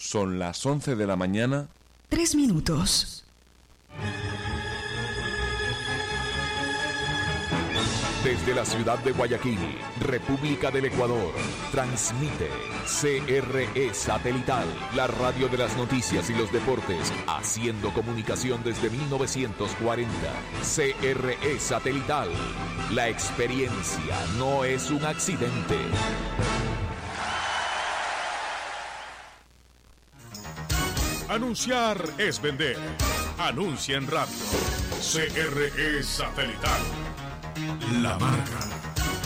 Son las 11 de la mañana. 3 minutos. Desde la ciudad de Guayaquil, República del Ecuador, transmite CRE Satelital, la radio de las noticias y los deportes, haciendo comunicación desde 1940. CRE Satelital, la experiencia no es un accidente. Anunciar es vender. Anuncia en radio. CRE Satelital. La marca.